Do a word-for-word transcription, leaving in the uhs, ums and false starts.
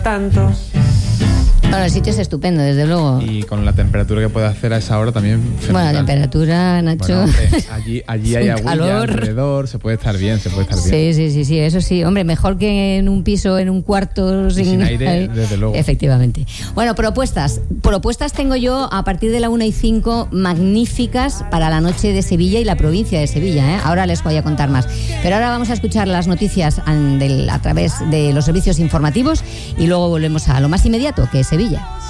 tanto. Bueno, el sitio es estupendo, desde luego. Y con la temperatura que puede hacer a esa hora también. Fenomenal. Bueno, la temperatura, Nacho. Bueno, hombre, allí allí hay agüilla alrededor, se puede estar bien, se puede estar bien. Sí, sí, sí, sí, eso sí. Hombre, mejor que en un piso, en un cuarto sin, sin aire, ahí. Desde luego. Efectivamente. Bueno, propuestas. Propuestas tengo yo a partir de la una y cinco magníficas para la noche de Sevilla y la provincia de Sevilla, ¿eh? Ahora les voy a contar más. Pero ahora vamos a escuchar las noticias a través de los servicios informativos y luego volvemos a lo más inmediato, que es Sevilla.